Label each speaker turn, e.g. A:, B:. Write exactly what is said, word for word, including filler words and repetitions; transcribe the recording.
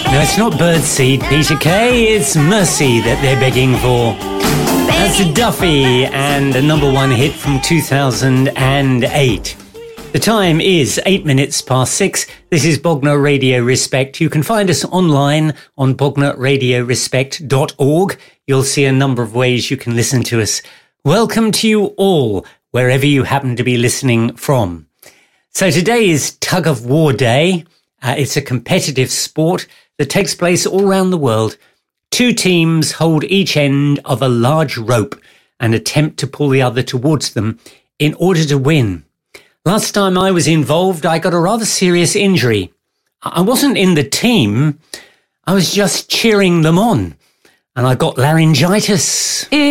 A: No, it's not birdseed, Peter Kay. It's Mercy that they're begging for. That's Duffy and a number one hit from two thousand eight. The time is eight minutes past six. This is Bognor Radio Respect. You can find us online on bognor radio respect dot org. You'll see a number of ways you can listen to us. Welcome to you all, wherever you happen to be listening from. So today is Tug of War Day. Uh, it's a competitive sport that takes place all around the world. Two teams hold each end of a large rope and attempt to pull the other towards them in order to win. Last time I was involved, I got a rather serious injury. I wasn't in the team. I was just cheering them on, and I got laryngitis.